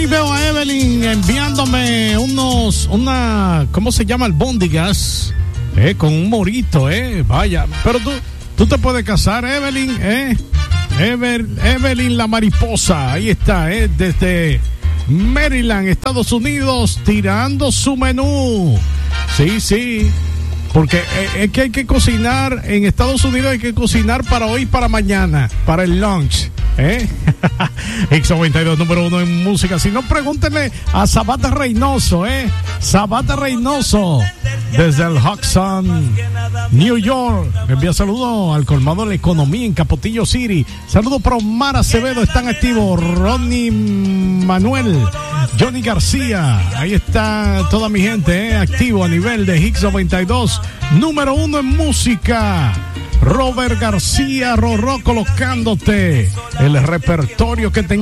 ahí veo a Evelyn enviándome ¿cómo se llama? Albóndigas, con un morito, vaya, pero tú te puedes casar, Evelyn, Evelyn la mariposa, ahí está, desde Maryland, Estados Unidos, tirando su menú. Sí, porque es que hay que cocinar en Estados Unidos, hay que cocinar para hoy, para mañana, para el lunch. X92 número 1 en música. Si no, pregúntenle a Sabata Reynoso, Sabata Reynoso desde el Hudson, New York. Me envía saludos al colmado de la economía en Capotillo City. Saludos para Omar Acevedo, están activos. Ronnie Manuel, Johnny García, ahí está toda mi gente, activo a nivel de X92 número 1 en música. Robert García Rorró colocándote el repertorio que te